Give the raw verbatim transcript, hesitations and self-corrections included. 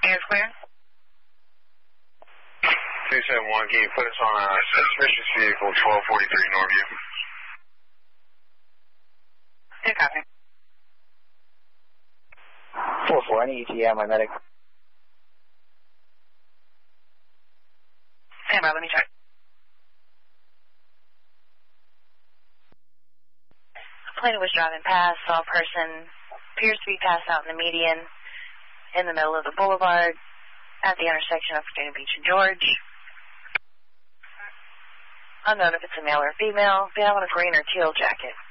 Air clear. two seven one, can you put us on a suspicious vehicle, twelve forty-three Norview? Good copy. four four, I need E T A on my medic. Stand by, let me check. Plaintiff was driving past, saw a person, appears to be passed out in the median, in the middle of the boulevard, at the intersection of Virginia Beach and George. Unknown if it's a male or female, they have on a green or teal jacket.